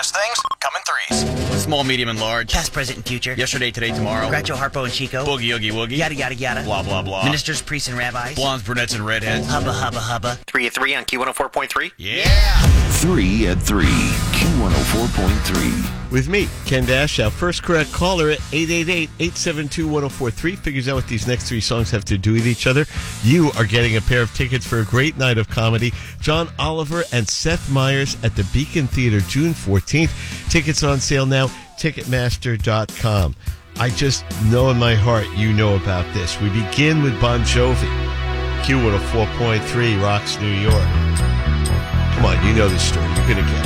best things come in threes. Small, medium, and large. Past, present, and future. Yesterday, today, tomorrow. Groucho, Harpo, and Chico. Boogie, oogie, woogie. Yada, yada, yada. Blah, blah, blah. Ministers, priests, and rabbis. Blondes, brunettes, and redheads. Hubba, hubba, hubba. 3 at 3 on Q104.3. Yeah! 3 at 3, Q104.3. With me, Ken Dash. Our first correct caller at 888-872-1043 figures out what these next three songs have to do with each other. You are getting a pair of tickets for a great night of comedy. John Oliver and Seth Meyers at the Beacon Theater, June 14th. Tickets on sale now, Ticketmaster.com. I just know in my heart you know about this. We begin with Bon Jovi. Q104.3 rocks New York. Come on, you know this story. You're going to get it.